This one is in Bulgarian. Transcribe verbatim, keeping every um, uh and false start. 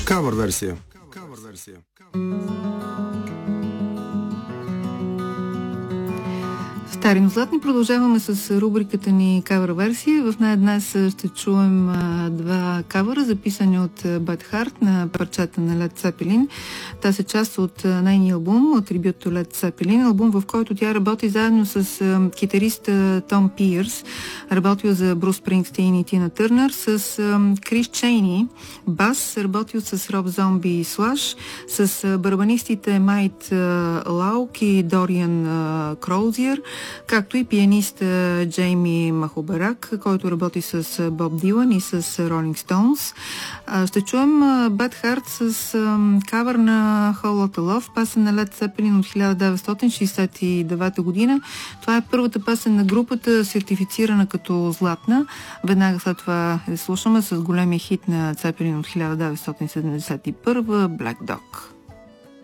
Кавър версия. Стари, но златни, продължаваме с рубриката ни кавър версия. В нея днес ще чуем а, два кавъра, записани от Bad Heart на парчета на Led Zeppelin. Та са част от а, нейния албум, от трибют Led Zeppelin, албум, в който тя работи заедно с а, китариста Том Пиърс, работил за Брус Спрингстин и Тина Търнър, с а, Крис Чейни, бас, работил с Роб Зомби и Слаш, с а, барабанистите Майт а, Лаук и Дориан а, Кроузиер, както и пианиста Джейми Махобарак, който работи с Боб Дилан и с Ролинг Стоунс. Ще чуем Bad Heart с кавър на Whole Lotta Love, песен на Led Zeppelin от хиляда деветстотин шейсет и девета година. Това е първата песен на групата, сертифицирана като златна. Веднага след това слушаме с големия хит на Zeppelin от хиляда деветстотин седемдесет и първа Black Dog.